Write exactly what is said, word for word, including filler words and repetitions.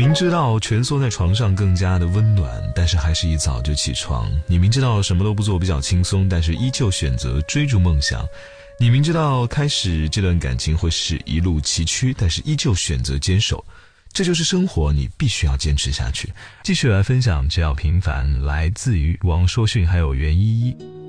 明知道蜷缩在床上更加的温暖，但是还是一早就起床。你明知道什么都不做比较轻松，但是依旧选择追逐梦想。你明知道开始这段感情会是一路崎岖，但是依旧选择坚守。这就是生活，你必须要坚持下去。继续来分享只要平凡，来自于王硕迅还有袁依依。